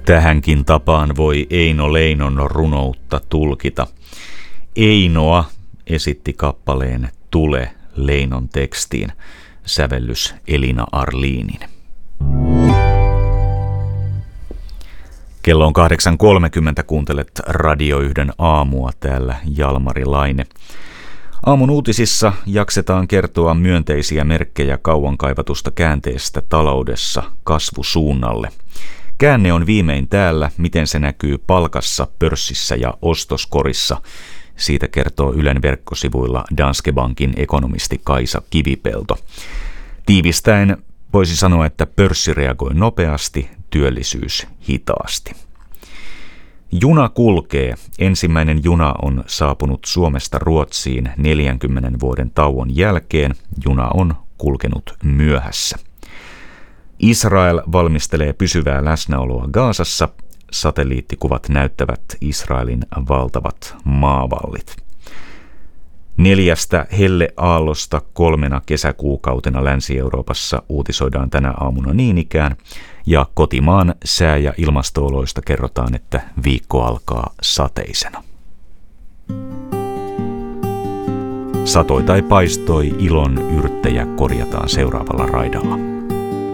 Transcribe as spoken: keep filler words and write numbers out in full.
Tähänkin tapaan voi Eino Leinon runoutta tulkita. Einoa esitti kappaleen Tule Leinon tekstiin, sävellys Elina Arlinin. Kello on kahdeksan kolmekymmentä, kuuntelet Radio yhden aamua, täällä Jalmari Laine. Aamun uutisissa jaksetaan kertoa myönteisiä merkkejä kauan kaivatusta käänteestä taloudessa kasvusuunnalle. Käänne on viimein täällä, miten se näkyy palkassa, pörssissä ja ostoskorissa. Siitä kertoo Ylen verkkosivuilla Danske Bankin ekonomisti Kaisa Kivipelto. Tiivistäen voisi sanoa, että pörssi reagoi nopeasti, työllisyys hitaasti. Juna kulkee. Ensimmäinen juna on saapunut Suomesta Ruotsiin neljänkymmenen vuoden tauon jälkeen. Juna on kulkenut myöhässä. Israel valmistelee pysyvää läsnäoloa Gazassa. Satelliittikuvat näyttävät Israelin valtavat maavallit. Neljästä helleaallosta kolmena kesäkuukautena Länsi-Euroopassa uutisoidaan tänä aamuna niin ikään, ja kotimaan sää- ja ilmasto-oloista kerrotaan, että viikko alkaa sateisena. Satoi tai paistoi, ilon yrttejä korjataan seuraavalla raidalla.